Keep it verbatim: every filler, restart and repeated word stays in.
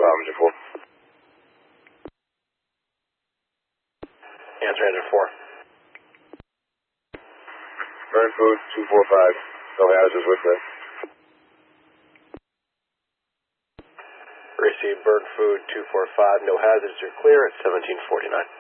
problems, you're four. Answer engine four. Burn food, two four five. No hazards with that. Receive bird food two four five. No hazards. You're clear at seventeen forty-nine.